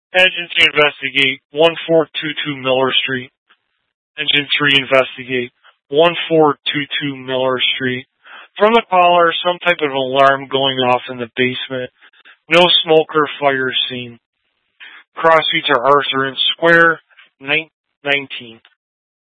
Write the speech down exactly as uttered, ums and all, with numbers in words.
Agency investigate one four two two Miller Street. Engine three investigate one four two two Miller Street. From the caller, some type of alarm going off in the basement. No smoke or fire seen. Cross streets are Arthur and Square, nineteen.